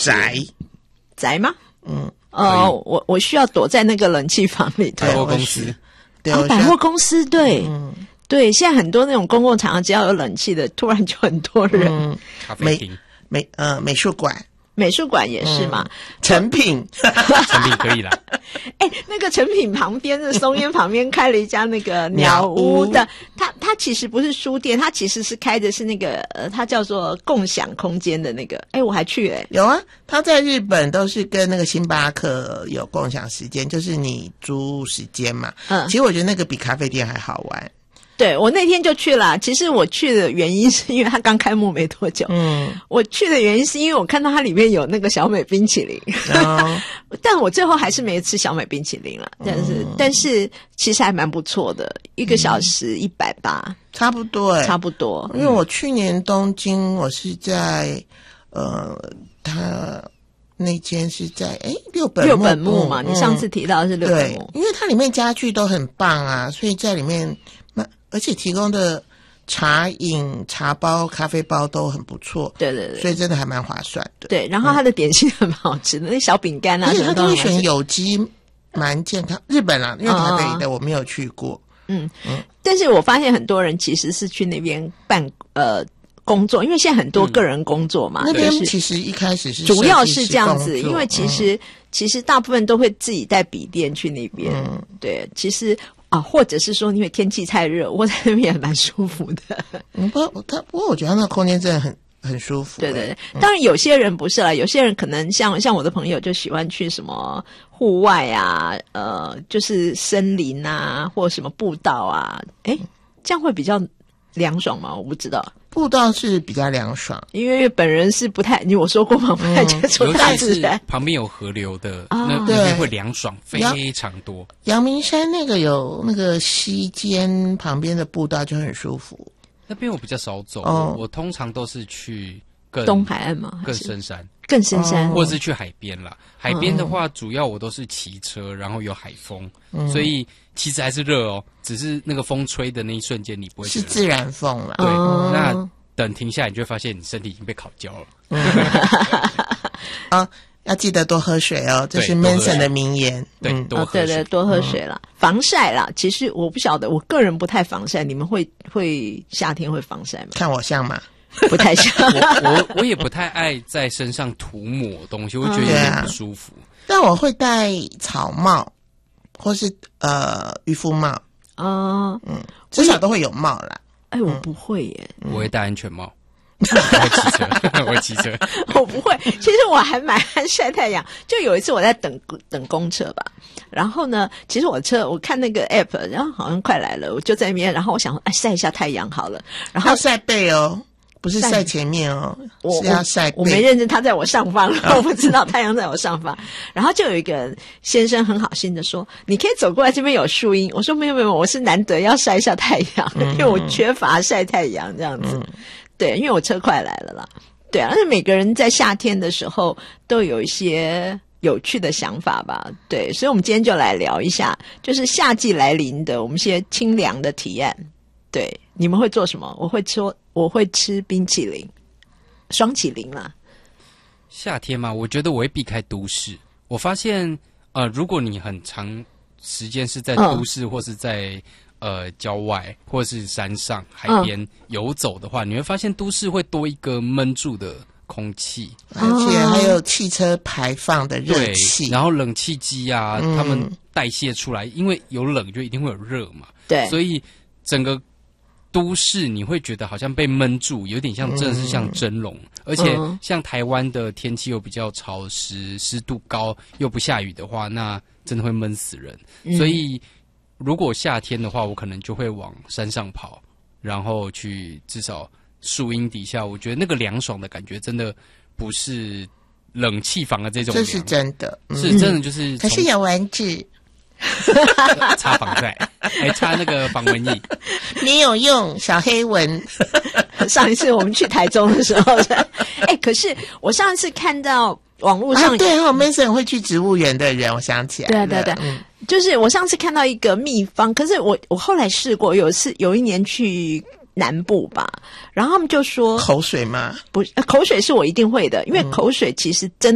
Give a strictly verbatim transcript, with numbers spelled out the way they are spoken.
宅宅吗？ 嗯， 呃，我我需要躲在那个冷气房里头。 百货公司， 对， 哦， 我需要百货公司，对， 嗯对，现在很多那种公共场合，只要有冷气的，突然就很多人。 嗯， 咖啡厅， 美呃美术馆、 美术馆也是嘛。 成品， 产品可以啦。 哎、那个成品旁边的松烟旁边开了一家那个鸟屋的，它它其实不是书店，它其实是开的是那个呃，它叫做共享空间的那个。哎，我还去哎、 有啊，他在日本都是跟那个星巴克有共享时间，就是你租时间嘛。 嗯其实我觉得那个比咖啡店还好玩。 对，我那天就去了。其实我去的原因是因为它刚开幕没多久。 嗯， 我去的原因是因为我看到它里面有那个小美冰淇淋， 哦但我最后还是没吃小美冰淇淋了。但是、 嗯但是其实还蛮不错的，一个小时一百八， 差不多哎、 差不多。 因为我去年东京，我是在呃，他那间是在哎六本木六本木嘛， 嗯你上次提到的是六本对木，， 因为它里面家具都很棒啊，所以在里面那而且提供的茶饮、茶包、咖啡包都很不错， 对对对所以真的还蛮划算的。 对。然后它的点心很好吃的，那小饼干啊而且什么它都会选都很好吃。 有机，蛮健康。日本啦，因为台哦北的我没有去过。 嗯，但是我发现很多人其实是去那边办呃工作，因为现在很多个人工作嘛， 那边就是其实一开始是主要设计师是这样子， 工作因为其实、嗯、其实大部分都会自己带笔电去那边。 嗯， 对，其实啊，或者是说因为天气太热，窝在那边也蛮舒服的。 嗯，不，它不过我觉得它那个空间真的很很舒服、欸。 对对对，当然有些人不是啦，有些人可能像像我的朋友就喜欢去什么户外啊，呃，就是森林啊，或什么步道啊，诶，这样会比较凉爽吗？我不知道。 步道是比较凉爽， 因为本人是不太，你我说过吗？不太接触尤大其是自然。 旁边有河流的， 啊那那对边会凉爽非常多。 阳明山那个有那个溪间旁边的步道就很舒服。 那边我比较少走， 哦我通常都是去更东海岸吗？ 更深山， 更深山， 哦或者是去海边啦。海边的话，主要我都是骑车，然后有海风， 嗯所以其实还是热哦，只是那个风吹的那一瞬间，你不会觉得是自然风啦。 对， 哦那等停下来，你就会发现你身体已经被烤焦了。 啊，要记得多喝水哦，这是对多喝 Manson 水的名言。 对， 嗯多哦，对对， 喝水。 多喝水啦，防晒啦。其实我不晓得，我个人不太防晒，你们会会夏天会防晒吗？ 看我像吗？ 不太像。 我我我也不太爱在身上涂抹东西，我会觉得有点不舒服。 但我会戴草帽，或是呃渔夫帽， 啊， 嗯，至少都会有帽啦。 哎，我不会耶， 我会戴安全帽，我会骑车，我会骑车。 我不会。其实我还蛮爱晒太阳。就有一次我在等等公车吧，然后呢，其实我车我看那个 app， 然后好像快来了，我就在那边，然后我想哎晒一下太阳好了，然后要晒背哦，不是晒晒前面哦， 我是要晒背。 我没认真，他在我上方，我不知道太阳在我上方。然后就有一个先生很好心的说：“你可以走过来，这边有树荫。”我说：“没有没有，我是难得要晒一下太阳， 嗯、 因为我缺乏晒太阳这样子。嗯”对，因为我车快来了啦。对啊，而且每个人在夏天的时候都有一些有趣的想法吧。对，所以我们今天就来聊一下，就是夏季来临的我们一些清凉的提案。对，你们会做什么？我会吃，我会吃冰淇淋。双麒麟啦， 夏天嘛，我觉得我会避开都市。我发现，呃，如果你很长时间是在都市，或是在呃郊外，或是山上、海边游走的话，你会发现都市会多一个闷住的空气， 而且还有汽车排放的热气， 然后冷气机啊， 嗯、 它们代谢出来，因为有冷就一定会有热嘛， 对， 所以整个都市你会觉得好像被闷住，有点像真的是像蒸笼，嗯、而且像台湾的天气又比较潮湿，湿度高，又不下雨的话，那真的会闷死人。嗯、所以如果夏天的话，我可能就会往山上跑，然后去至少树荫底下，我觉得那个凉爽的感觉真的不是冷气房的这种凉， 这是真的， 嗯、是真的就是可是有蚊子。 擦防晒，还擦那个防蚊液。 你有用小黑蚊？ 上一次我们去台中的时候，哎，可是我上一次看到网络上， 啊、对哦 ，Mason 会去植物园的人，我想起来了。 对对对， 嗯、 就是我上次看到一个秘方，可是我我后来试过，有一次有一年去南部吧，然后他们就说口水吗？ 不，口水是我一定会的，因为口水其实真。